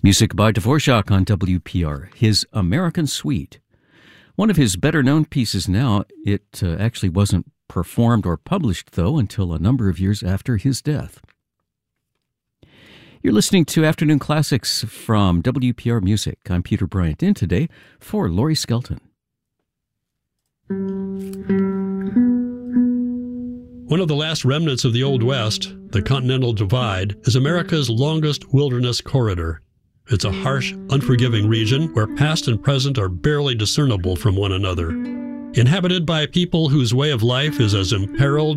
Music by Dvorak on WPR, his American Suite. One of his better-known pieces now. It actually wasn't performed or published, though, until a number of years after his death. You're listening to Afternoon Classics from WPR Music. I'm Peter Bryant, in today for Laurie Skelton. One of the last remnants of the Old West, the Continental Divide, is America's longest wilderness corridor. It's a harsh, unforgiving region where past and present are barely discernible from one another. Inhabited by people whose way of life is as imperiled